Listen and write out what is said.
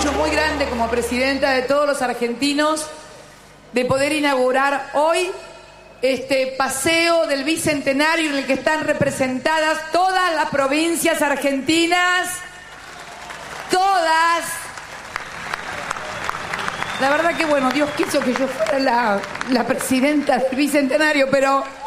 orgullo muy grande como presidenta de todos los argentinos de poder inaugurar hoy este paseo del Bicentenario en el que están representadas todas las provincias argentinas. Todas. La verdad que bueno, Dios quiso que yo fuera la presidenta del Bicentenario, pero